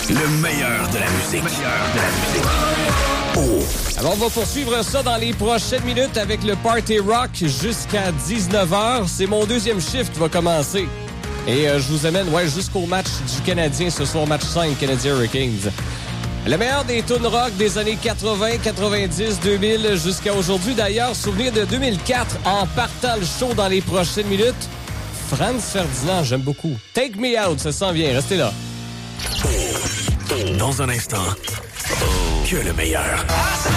Le meilleur de la musique. Oh. Alors, on va poursuivre ça dans les prochaines minutes avec le Party Rock jusqu'à 19h. C'est mon deuxième shift qui va commencer. Et je vous amène jusqu'au match du Canadien ce soir, match 5, Canadien Hurricanes. Le meilleur des tunes rock des années 80, 90, 2000 jusqu'à aujourd'hui. D'ailleurs, souvenir de 2004 en partant le show dans les prochaines minutes. Franz Ferdinand, j'aime beaucoup. Take Me Out, ça s'en vient, restez là. Dans un instant, que le meilleur.